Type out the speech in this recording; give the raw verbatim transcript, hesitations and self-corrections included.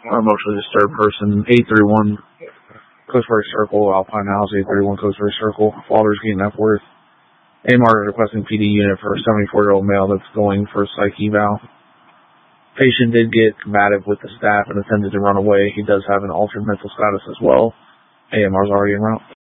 emotionally disturbed person. eight thirty-one Coast Ferry Circle, Alpine House, eight thirty-one Coast Ferry Circle, Walters Gate, Epworth. A M R requesting P D unit for a seventy-four-year-old male that's going for a psych eval. Patient did get combative with the staff and attempted to run away. He does have an altered mental status as well. A M R's already en route.